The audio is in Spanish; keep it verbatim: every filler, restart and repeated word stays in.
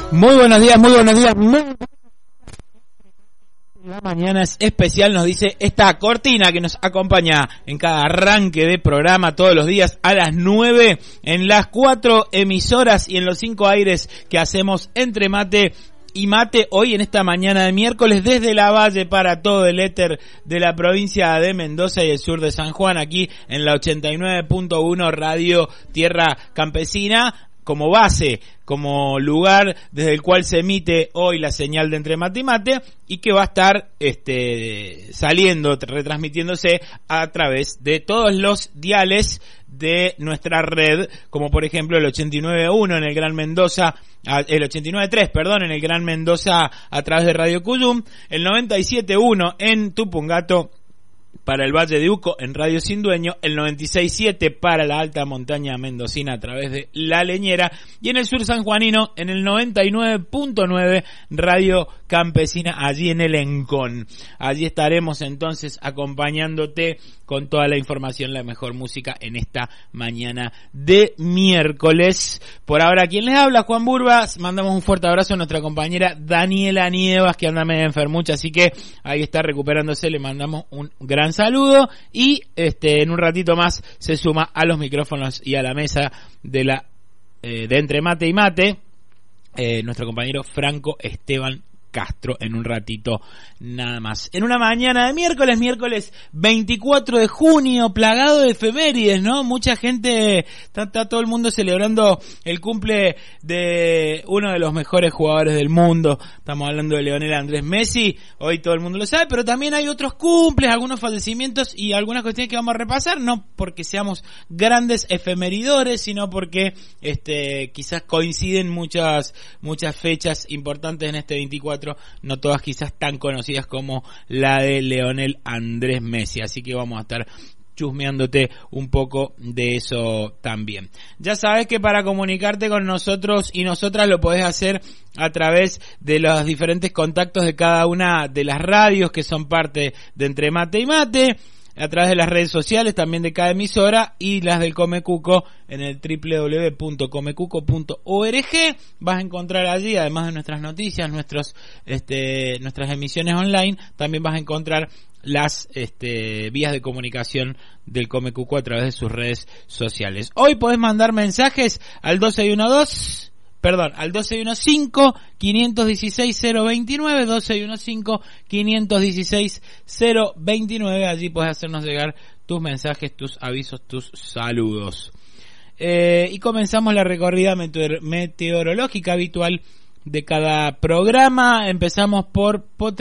Muy buenos días, muy buenos días. Muy... La mañana es especial, nos dice esta cortina que nos acompaña en cada arranque de programa todos los días a las nueve en las cuatro emisoras y en los cinco aires que hacemos entre mate y mate. Hoy en esta mañana de miércoles desde la Valle para todo el éter de la provincia de Mendoza y el sur de San Juan, aquí en la ochenta y nueve punto uno Radio Tierra Campesina, como base, como lugar desde el cual se emite hoy la señal de Entre Mate y Mate, y que va a estar este saliendo, retransmitiéndose a través de todos los diales de nuestra red, como por ejemplo el ochenta y nueve punto uno en el Gran Mendoza, el ochenta y nueve punto tres, perdón, en el Gran Mendoza a través de Radio Cuyum, el noventa y siete punto uno en Tupungato para el Valle de Uco en Radio Sin Dueño, el noventa y seis punto siete para la alta montaña mendocina a través de La Leñera, y en el sur sanjuanino en el noventa y nueve punto nueve Radio Campesina, allí en el Encón. Allí estaremos entonces acompañándote con toda la información, la mejor música en esta mañana de miércoles. Por ahora, quien les habla, Juan Burbas. Mandamos un fuerte abrazo a nuestra compañera Daniela Nievas, que anda medio enfermucha, así que ahí está recuperándose. Le mandamos un gran saludo y este en un ratito más se suma a los micrófonos y a la mesa de la eh, de Entre Mate y Mate eh, nuestro compañero Franco Esteban Castro en un ratito nada más. En una mañana de miércoles, miércoles veinticuatro de junio, plagado de efemérides, ¿no? Mucha gente, está, está todo el mundo celebrando el cumple de uno de los mejores jugadores del mundo. Estamos hablando de Lionel Andrés Messi, hoy todo el mundo lo sabe, pero también hay otros cumples, algunos fallecimientos y algunas cuestiones que vamos a repasar, no porque seamos grandes efemeridores, sino porque este quizás coinciden muchas muchas fechas importantes en este veinticuatro, no todas quizás tan conocidas como la de Lionel Andrés Messi, así que vamos a estar chusmeándote un poco de eso también. Ya sabes que para comunicarte con nosotros y nosotras lo podés hacer a través de los diferentes contactos de cada una de las radios que son parte de Entre Mate y Mate, a través de las redes sociales también de cada emisora y las del Comecuco en el doble u doble u doble u punto comecuco punto org. Vas a encontrar allí, además de nuestras noticias, nuestros este nuestras emisiones online, también vas a encontrar las este vías de comunicación del Comecuco a través de sus redes sociales. Hoy podés mandar mensajes al doce y doce Perdón, al doce y quince, quinientos dieciséis, cero veintinueve, doce y quince, quinientos dieciséis, cero veintinueve. Allí puedes hacernos llegar tus mensajes, tus avisos, tus saludos. Eh, y comenzamos la recorrida meteor- meteorológica habitual de cada programa. Empezamos por